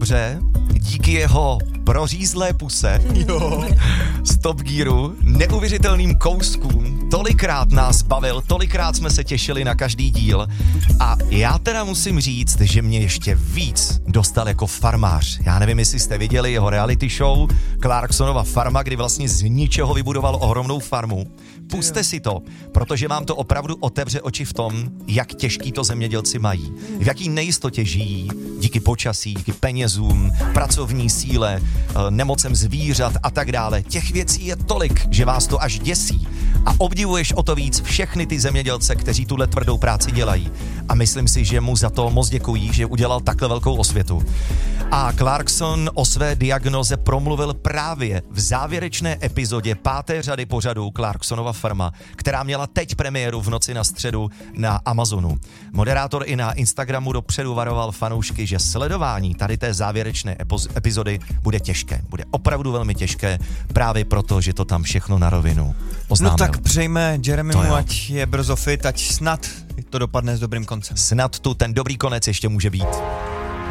dobře, díky jeho prořízlé puse z Top Gearu, neuvěřitelným kouskům, tolikrát nás bavil, tolikrát jsme se těšili na každý díl a já teda musím říct, že mě ještě víc dostal jako farmář. Já nevím, jestli jste viděli jeho reality show Clarksonova farma, kdy vlastně z ničeho vybudoval ohromnou farmu. Puste si to, protože vám to opravdu otevře oči v tom, jak těžký to zemědělci mají, v jaký nejistotě žijí, díky počasí, díky penězům, pracovní síle, nemocem zvířat a tak dále. Těch věcí je tolik, že vás to až děsí a obdivuješ o to víc všechny ty zemědělce, kteří tuhle tvrdou práci dělají. A myslím si, že mu za to moc děkují, že udělal takhle velkou osvětu. A Clarkson o své diagnoze promluvil právě v závěrečné epizodě 5. řady pořadu Clarksonova farma, která měla teď premiéru v noci na středu na Amazonu. Moderátor i na Instagramu dopředu varoval fanoušky, že sledování tady té závěrečné epizody bude těžké. Bude opravdu velmi těžké, právě proto, že to tam všechno na rovinu oznámil. No tak přejme Jeremymu, ať je brzo fit, ať snad to dopadne s dobrým koncem. Snad tu ten dobrý konec ještě může být.